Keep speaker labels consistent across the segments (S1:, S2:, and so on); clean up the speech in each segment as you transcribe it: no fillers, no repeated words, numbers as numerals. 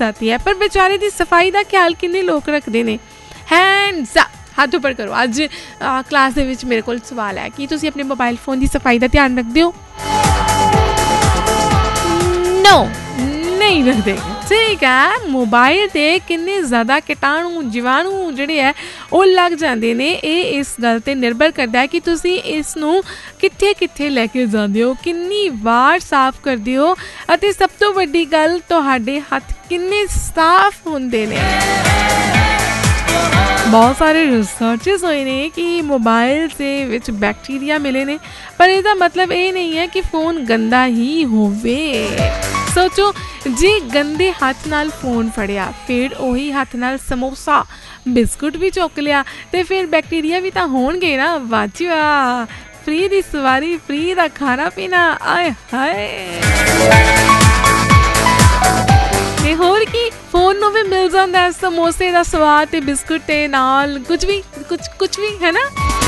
S1: साथी है, पर बेचारे की सफाई का ख्याल किन्ने लोग रखते हैं? हैंड्स अप, हथ उपर करो। अज क्लास दे विच मेरे को सवाल है कि तुसीं अपने मोबाइल फोन की सफाई का ध्यान रखते हो? नो, नहीं रखते। ठीक है, मोबाइल ते किन्ने ज़्यादा कीटाणु जीवाणु जिहड़े है वो लग जाते हैं। ये इस गल ते निर्भर करता है कि तुसीं इस नूं कित्थे कित्थे लैके जांदे हो, किन्नी वार साफ करदे हो, अते सब तो वड्डी गल तुहाडे हथ किन्ने साफ हुंदे ने। बहुत सारे रिसर्चेस हुए ने कि मोबाइल से विच बैक्टीरिया मिले ने, पर इसका मतलब ये नहीं है कि फ़ोन गंदा ही होवे। सोचो, जे गंदे हाथ नाल फ़ोन फड़िया, फिर उही हाथ नाल समोसा बिस्कुट भी चुक लिया, तो फिर बैक्टीरिया भी तो होणगे ना। वाह वाह, फ्री दी सवारी, फ्री दा खाना पीना, आए हाय। ते होर की फोन नूं भी मिल जांदा है समोसे दा स्वाद ते बिस्कुट ते नाल कुछ भी है ना।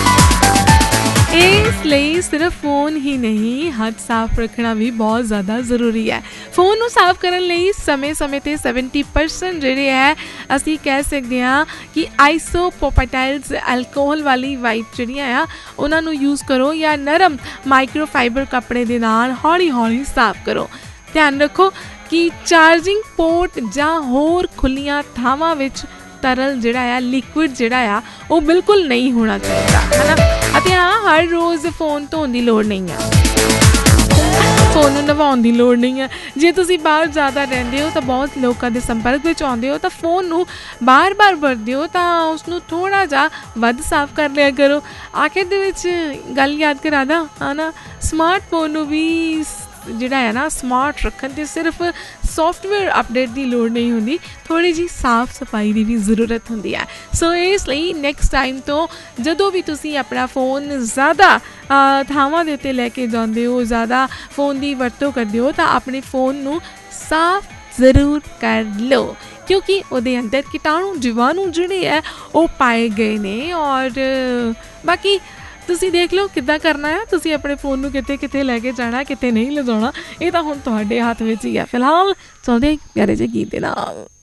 S1: इसलिए सिर्फ फ़ोन ही नहीं, हाथ साफ रखना भी बहुत ज़्यादा ज़रूरी है। फ़ोन नूं साफ करन लई समय समय ते 70% जिहड़े है असीं कह सकते हैं कि आइसोप्रोपाइटाइल्स अल्कोहल वाली वाइप जिहड़ियां आ उन्हां नूं यूज़ करो, या नरम माइक्रोफाइबर कपड़े दे नाल हौली हौली साफ करो। ध्यान रखो कि चार्जिंग पोर्ट जां होर खुलियां थावां विच तरल जिहड़ा आ लिक्विड जिहड़ा आ वो बिल्कुल नहीं होना चाहिए, है ना। अते हाँ, हर रोज़ फ़ोन धोण दी लोड़ नहीं है, फ़ोन नूं नवाउण दी लोड़ नहीं है। जे तुसीं बाहर ज़्यादा रहिंदे हो, तो बहुत लोकां दे संपर्क विच आउंदे हो, तो फ़ोन नूं बार बार वरतदे हो, तो उसनूं थोड़ा जा वध साफ कर लिया करो। आखिर दे विच गल याद करा दा, है ना, स्मार्टफोन नूं भी जिहड़ा है ना स्मार्ट रखन ते सिर्फ सॉफ्टवेयर अपडेट की लोड़ नहीं होंदी, थोड़ी जी साफ सफाई की भी ज़रूरत होंदी है। सो इसलिए नैक्सट टाइम तो जदों भी तुसीं अपना फ़ोन ज़्यादा थावां दे उत्ते लैके जांदे हो, ज़्यादा फ़ोन की वरतों करदे हो, तो अपने फ़ोन नूं साफ ज़रूर कर लो, क्योंकि उहदे अंदर कीटाणु जीवाणु जिहड़े है वो पाए गए ने। और बाकी तुसी देख लो किद्दां करना है, तुसी अपने फ़ोन नूं कित्थे कित्थे लैके जाना, कित्थे नहीं ले जाना, ये तो हुण तुहाडे हत्थ विच ही है। फिलहाल चलदे प्यारे जे गीत दे नाल।